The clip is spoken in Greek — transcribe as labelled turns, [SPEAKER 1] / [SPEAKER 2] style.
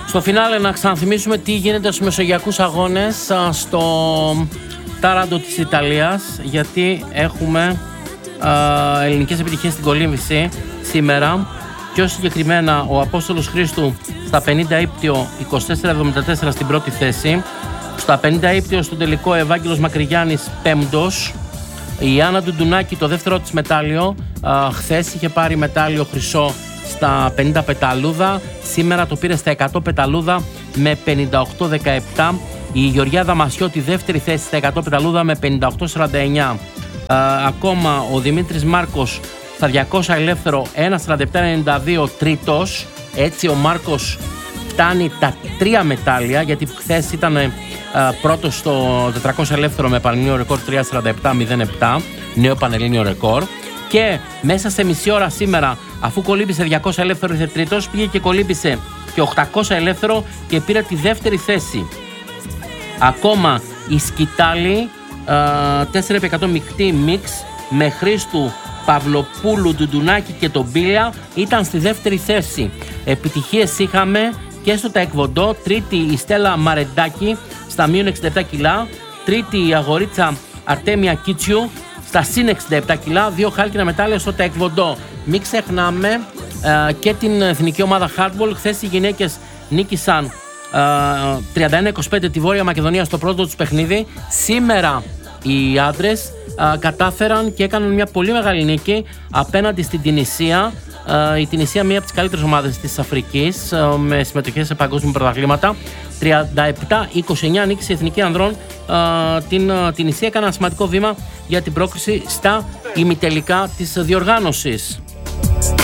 [SPEAKER 1] Στο φινάλε να ξαναθυμίσουμε τι γίνεται στους μεσογειακούς αγώνες στο Τάραντο της Ιταλίας, γιατί έχουμε ελληνικές επιτυχίες στην κολύμβηση σήμερα. Πιο συγκεκριμένα ο Απόστολος Χρήστου στα 50 ύπτιο 24-74 στην πρώτη θέση. Στα 50 ύπτιο στον τελικό Ευάγγελος Μακρυγιάννης πέμπτος. Η Άννα Ντουντουνάκη το δεύτερο της μετάλλιο. Χθες είχε πάρει μετάλλιο χρυσό στα 50 πεταλούδα. Σήμερα το πήρε στα 100 πεταλούδα με 58-17. Η Γεωργία Δαμασιώτη δεύτερη θέση στα 100 πεταλούδα με 58-49. Ακόμα ο Δημήτρης Μάρκος στα 200 ελεύθερο 1.47.92 τρίτος. Έτσι ο Μάρκος φτάνει τα 3 μετάλλια, γιατί χθες ήταν πρώτος στο 400 ελεύθερο με πανελλήνιο ρεκόρ 3.47.07, νέο πανελλήνιο ρεκόρ. Και μέσα σε μισή ώρα σήμερα, αφού κολύμπησε 200 ελεύθερο ήρθε τρίτος, πήγε και κολύμπησε και 800 ελεύθερο και πήρε τη δεύτερη θέση. Ακόμα η Σκητάλη 4x100 μεικτή μίξ με Χρήστου, Παυλοπούλου, Ντουντουνάκη και τον Μπίλια ήταν στη δεύτερη θέση. Επιτυχίες είχαμε και στο ταεκβοντό. Τρίτη η Στέλλα Μαρεντάκη στα μείον 67 κιλά. Τρίτη η αγορίτσα Αρτέμια Κίτσιου στα συν 67 κιλά. 2 χάλκινα μετάλλια στο ταεκβοντό. Μην ξεχνάμε και την εθνική ομάδα hardball. Χθες οι γυναίκες νίκησαν 31-25 τη Βόρεια Μακεδονία στο πρώτο τους παιχνίδι. Σήμερα οι άντρες κατάφεραν και έκαναν μια πολύ μεγάλη νίκη απέναντι στην Τινησία. Η Τινησία, μία από τις καλύτερες ομάδες της Αφρικής, με συμμετοχές σε παγκόσμια πρωταθλήματα. 37-29 νίκησε η Εθνική Ανδρών την Τινησία. Έκανε ένα σημαντικό βήμα για την πρόκριση στα ημιτελικά της διοργάνωσης.